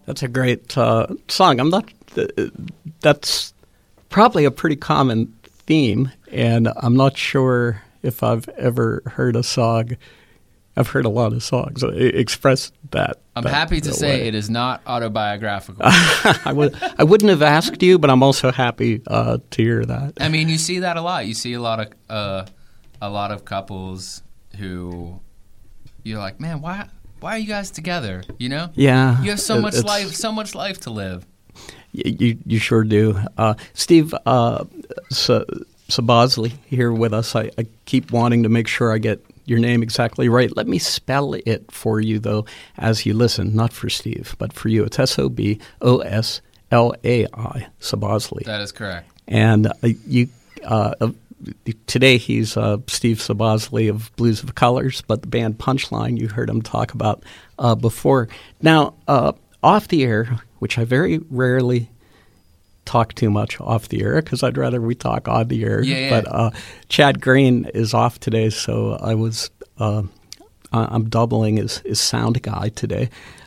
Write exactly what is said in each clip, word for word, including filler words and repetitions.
That's a great uh, song. I'm not. Uh, that's probably a pretty common theme, and I'm not sure if I've ever heard a song. I've heard a lot of songs express that. I'm that, happy to that say way. it is not autobiographical. I would. I wouldn't have asked you, but I'm also happy uh, to hear that. I mean, you see that a lot. You see a lot of uh, a lot of couples who you're like, man, why why are you guys together? You know? Yeah. You have so it- much it's- life, so much life to live. Y- You you sure do, uh, Steve uh, S- Sabosley here with us. I, I keep wanting to make sure I get your name exactly right. Let me spell it for you though, as you listen. Not for Steve, but for you. It's S O B O S L A I, Sabosley. That is correct. And uh, you uh, uh, today he's uh, Steve Sabosley of Blues of Colors, but the band Punchline you heard him talk about uh, before. Now uh, off the air, which I very rarely talk too much off the air because I'd rather we talk on the air. Yeah, yeah. But uh, Chad Green is off today, so I was uh, I- I'm doubling as, as sound guy today.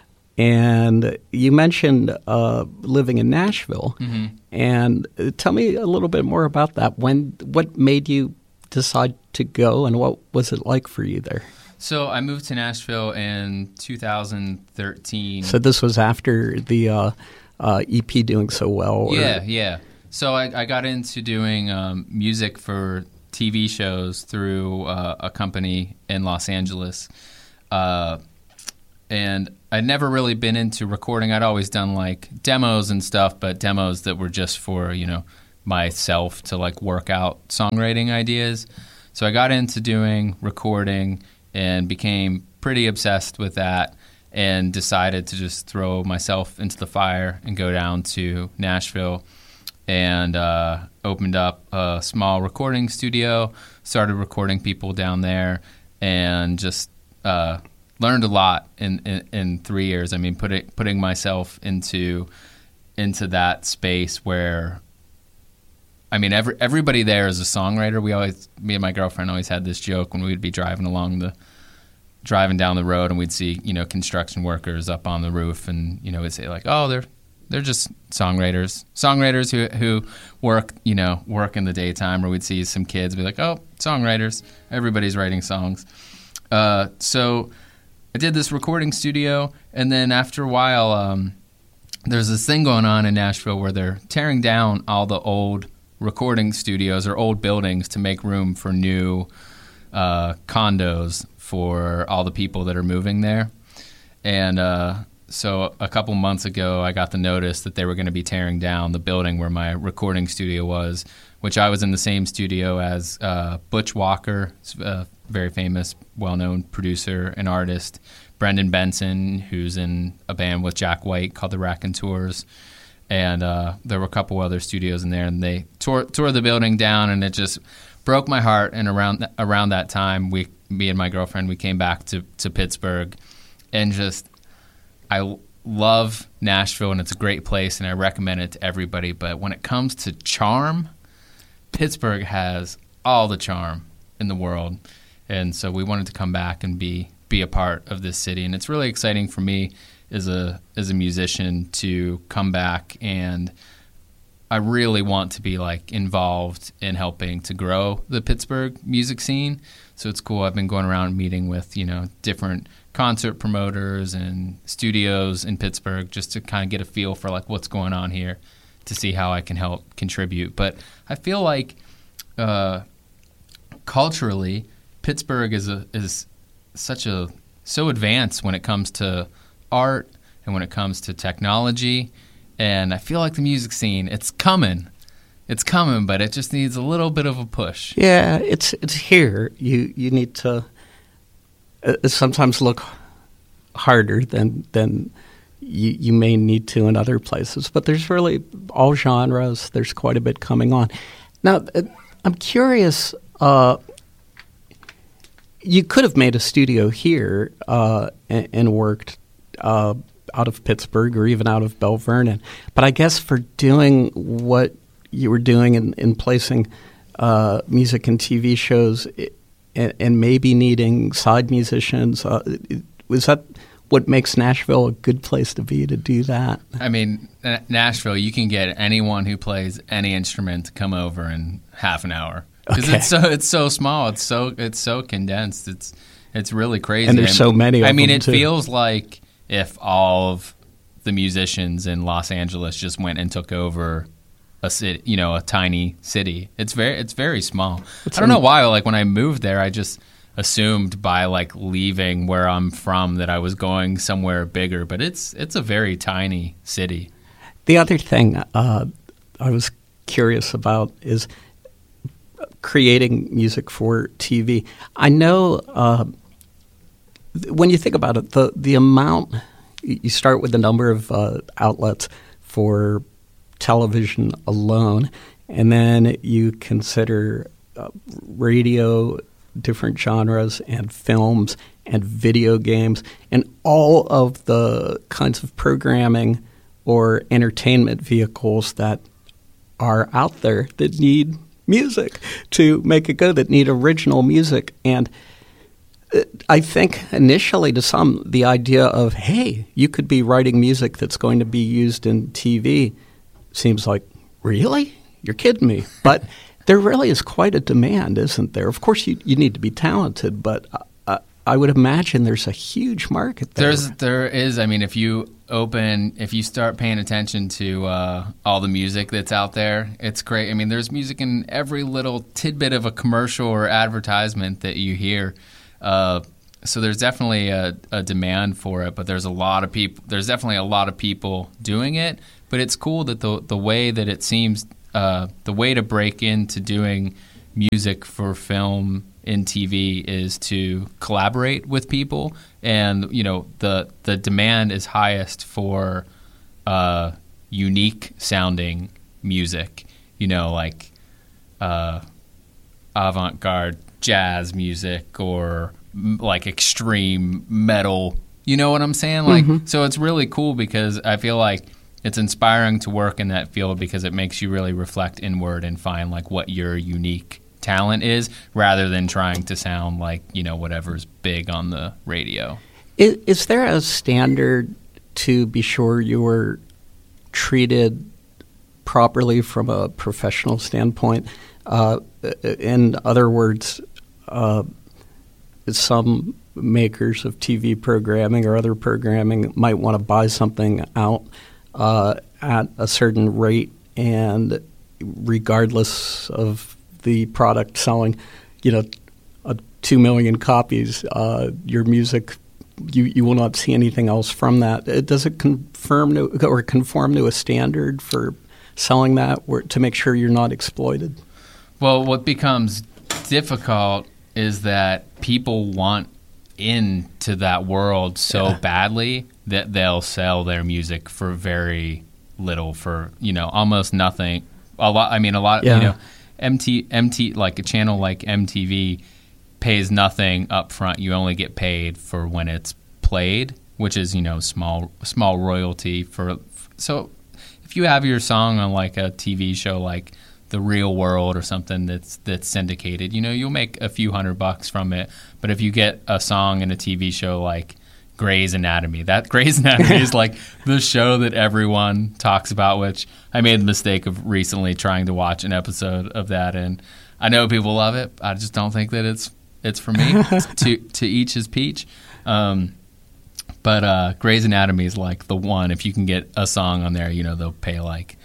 And you mentioned uh, living in Nashville, Mm-hmm. and uh, tell me a little bit more about that. When what made you decide to go, and what was it like for you there? So I moved to Nashville in two thousand thirteen. So this was after the uh, uh, E P doing so well. Or, Yeah, yeah. So I, I got into doing um, music for T V shows through uh, a company in Los Angeles. Uh, and I'd never really been into recording. I'd always done like demos and stuff, but demos that were just for, you know, myself to like work out songwriting ideas. So I got into doing recording and became pretty obsessed with that, and decided to just throw myself into the fire and go down to Nashville and uh, opened up a small recording studio, started recording people down there, and just uh, learned a lot in, in, in three years. I mean, putting putting myself into into that space where, I mean, every, everybody there is a songwriter. We always, me and my girlfriend always had this joke when we'd be driving along the driving down the road and we'd see, you know, construction workers up on the roof, and, you know, we'd say like, oh, they're they're just songwriters, songwriters who who work, you know, work in the daytime. Or we'd see some kids be like, oh, songwriters, everybody's writing songs. Uh, so I did this recording studio, and then after a while, um, there's this thing going on in Nashville where they're tearing down all the old recording studios or old buildings to make room for new uh, condos for all the people that are moving there. And uh, so a couple months ago, I got the notice that they were going to be tearing down the building where my recording studio was, which I was in the same studio as uh, Butch Walker, a very famous, well-known producer and artist, Brendan Benson, who's in a band with Jack White called the Raconteurs. And uh, there were a couple other studios in there, and they tore, tore the building down, and it just broke my heart. And around th- around that time, we, me and my girlfriend, we came back to, to Pittsburgh, and just I l- love Nashville, and it's a great place, and I recommend it to everybody. But when it comes to charm, Pittsburgh has all the charm in the world, and so we wanted to come back and be be a part of this city, and it's really exciting for me as a as a musician to come back, and I really want to be like involved in helping to grow the Pittsburgh music scene. So it's cool. I've been going around meeting with, you know, different concert promoters and studios in Pittsburgh just to kind of get a feel for like what's going on here, to see how I can help contribute. But I feel like uh, culturally, Pittsburgh is a is such a so advanced when it comes to art and when it comes to technology, and I feel like the music scene, it's coming, it's coming, but it just needs a little bit of a push. Yeah, it's it's here. You you need to uh, sometimes look harder than than you, you may need to in other places. But there's really all genres. There's quite a bit coming on. Now, uh, I'm curious. Uh, you could have made a studio here uh, and, and worked uh, out of Pittsburgh or even out of Bell Vernon. But I guess for doing what you were doing in, in placing uh, music in T V shows it, and, and maybe needing side musicians, uh, was that what makes Nashville a good place to be to do that. I mean, N- Nashville, you can get anyone who plays any instrument to come over in half an hour because Okay. it's so it's so small. It's so it's so condensed. It's it's really crazy. And there's so many of I mean, them, it too. feels like if all of the musicians in Los Angeles just went and took over a city, you know, a tiny city. It's very it's very small. It's I don't know un- why. Like when I moved there, I just assumed by like leaving where I'm from that I was going somewhere bigger, but it's it's a very tiny city. The other thing uh, I was curious about is creating music for T V. I know uh, th- when you think about it, the, the amount, y- you start with the number of uh, outlets for television alone, and then you consider uh, radio, different genres, and films, and video games, and all of the kinds of programming or entertainment vehicles that are out there that need music to make it go, that need original music. And uh, I think initially to some, the idea of, hey, you could be writing music that's going to be used in T V seems like, really? You're kidding me. But there really is quite a demand, isn't there? Of course, you, you need to be talented, but uh, I would imagine there's a huge market there. There's there is. I mean, if you open, if you start paying attention to uh, all the music that's out there, it's great. I mean, there's music in every little tidbit of a commercial or advertisement that you hear. Uh, so there's definitely a, a demand for it, but there's a lot of people. There's definitely a lot of people doing it. But it's cool that the the way that it seems, uh, the way to break into doing music for film in T V is to collaborate with people, and you know the the demand is highest for uh, unique sounding music. You know, like uh, avant-garde jazz music or m- like extreme metal. You know what I'm saying? Like, Mm-hmm. so it's really cool because I feel like it's inspiring to work in that field because it makes you really reflect inward and find like what your unique talent is rather than trying to sound like, you know, whatever's big on the radio. Is, is there a standard to be sure you were treated properly from a professional standpoint? Uh, in other words, uh, some makers of T V programming or other programming might want to buy something out uh, at a certain rate, and regardless of the product selling, you know, uh, two million copies, uh, your music, you, you will not see anything else from that. Uh, Does it confirm to, or conform to a standard for selling that, where, to make sure you're not exploited? Well, what becomes difficult is that people want into that world so Yeah. badly that they'll sell their music for very little, for, you know, almost nothing. A lot. I mean, a lot. Yeah. You know, M T M T like a channel like M T V pays nothing up front. You only get paid for when it's played, which is, you know, small small royalty for. So if you have your song on like a T V show like The Real World or something that's that's syndicated, you know, you'll make a few hundred bucks from it. But if you get a song in a T V show like Grey's Anatomy, that Grey's Anatomy is like the show that everyone talks about, which I made the mistake of recently trying to watch an episode of that, and I know people love it. I just don't think that it's it's for me. to to each his peach. Um, but uh, Grey's Anatomy is like the one. If you can get a song on there, you know, they'll pay like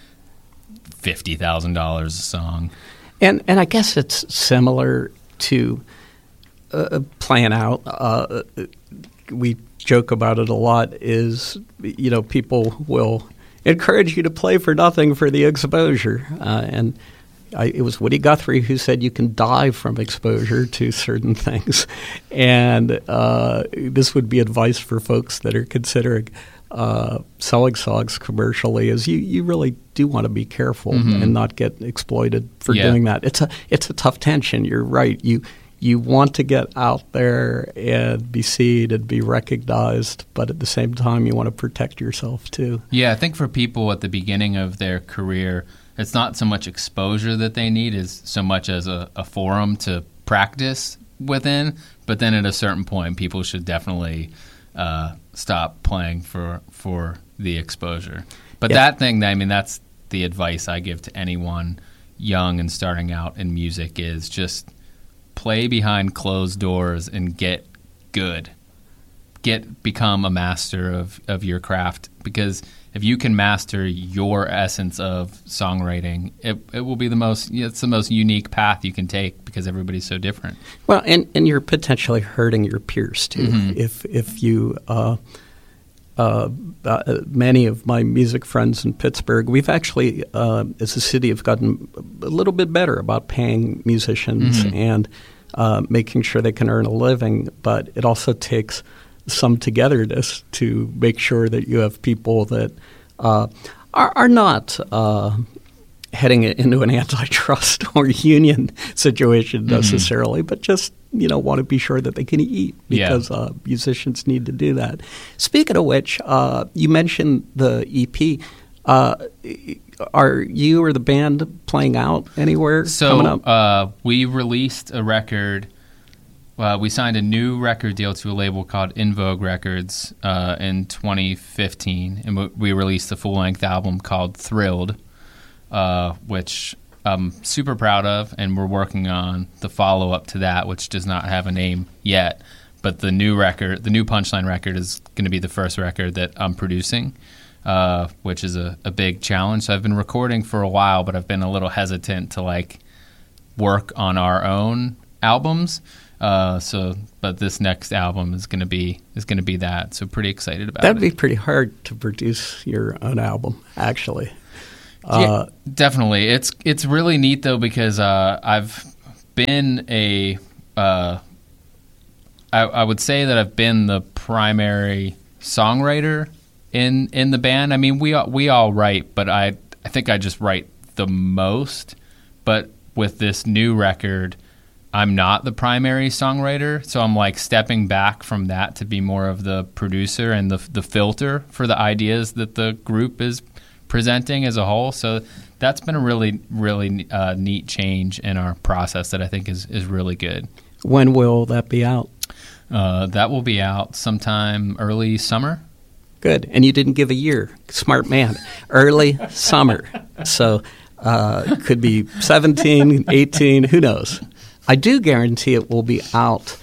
fifty thousand dollars a song. And and I guess it's similar to uh, playing out. Uh, we joke about it a lot. Is, you know, people will encourage you to play for nothing for the exposure, uh, and I, it was Woody Guthrie who said you can die from exposure to certain things, and uh, this would be advice for folks that are considering uh, selling songs commercially. Is you, you really do want to be careful Mm-hmm. and not get exploited for Yeah. doing that. It's a it's a tough tension. You're right. You you want to get out there and be seen and be recognized, but at the same time you want to protect yourself too. Yeah, I think for people at the beginning of their career, it's not so much exposure that they need as so much as a, a forum to practice within. But then at a certain point, people should definitely uh, stop playing for for the exposure. But Yeah. that thing, I mean, that's the advice I give to anyone young and starting out in music is just play behind closed doors and get good. Get become a master of, of your craft, because if you can master your essence of songwriting, it it will be the most it's the most unique path you can take, because everybody's so different. Well, and, and you're potentially hurting your peers too. Mhm. If if you uh, uh, uh, many of my music friends in Pittsburgh, we've actually uh, as a city have gotten a little bit better about paying musicians Mhm. and uh, making sure they can earn a living. But it also takes some togetherness to make sure that you have people that uh, are, are not uh, heading into an antitrust or union situation necessarily, mm-hmm. but just you know want to be sure that they can eat, because yeah. uh, musicians need to do that. Speaking of which, uh, you mentioned the E P. Uh, are you or the band playing out anywhere so, coming up? Uh, we released a record. Uh, we signed a new record deal to a label called In Vogue Records uh, in twenty fifteen, and w- we released a full-length album called Thrilled, uh, which I'm super proud of, and we're working on the follow-up to that, which does not have a name yet. But the new record, the new Punchline record, is going to be the first record that I'm producing, uh, which is a, a big challenge. So I've been recording for a while, but I've been a little hesitant to like work on our own albums. Uh, so, but this next album is going to be is going to be that. So, pretty excited about That'd it. That'd be pretty hard to produce your own album, actually. Yeah, uh, definitely. It's it's really neat though, because uh, I've been a uh, I, I would say that I've been the primary songwriter in in the band. I mean, we all, we all write, but I I think I just write the most. But with this new record, I'm not the primary songwriter, so I'm like stepping back from that to be more of the producer and the the filter for the ideas that the group is presenting as a whole. So that's been a really, really uh, neat change in our process that I think is, is really good. When will that be out? Uh, that will be out sometime early summer. Good. And you didn't give a year. Smart man. Early summer. So uh, could be seventeen, eighteen, who knows? I do guarantee it will be out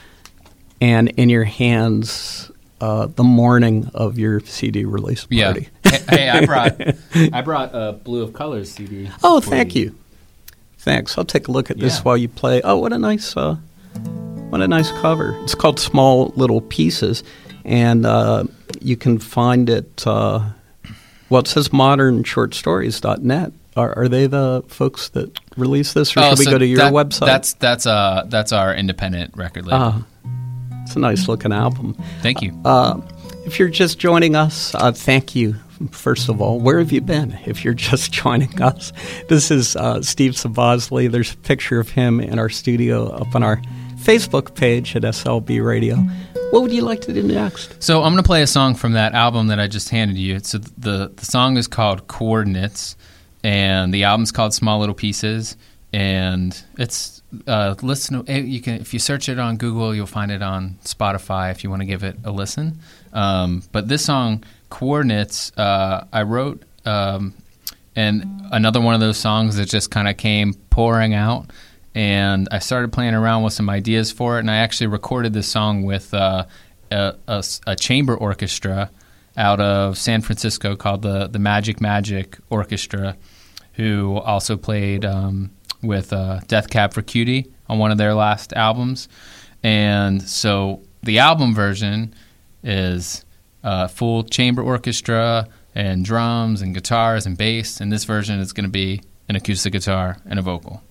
and in your hands uh, the morning of your C D release party. Yeah. hey, hey, I brought I brought a Blue of Colors C D. Oh, thank you. Thanks. I'll take a look at this Yeah. while you play. Oh, what a nice, uh, what a nice cover. It's called Small Little Pieces, and uh, you can find it. Uh, well, it says modern short stories dot net. Are, are they the folks that release this, or oh, should we so go to your that, website? That's that's uh that's our independent record label. Uh, it's a nice looking album. Thank you. Uh, if you're just joining us, uh, thank you. First of all, where have you been? If you're just joining us, this is uh, Steve Savosely. There's a picture of him in our studio up on our Facebook page at S L B Radio. What would you like to do next? So I'm going to play a song from that album that I just handed you. So the the song is called Coordinates, and the album's called Small Little Pieces. And it's uh, listen. You can if you search it on Google, you'll find it on Spotify if you want to give it a listen. Um, but this song, Coordinates, uh, I wrote, um, and another one of those songs that just kind of came pouring out. And I started playing around with some ideas for it, and I actually recorded this song with uh, a, a, a chamber orchestra out of San Francisco called the the Magic Magic Orchestra, who also played um, with uh, Death Cab for Cutie on one of their last albums. And so the album version is uh, full chamber orchestra and drums and guitars and bass, and this version is going to be an acoustic guitar and a vocal.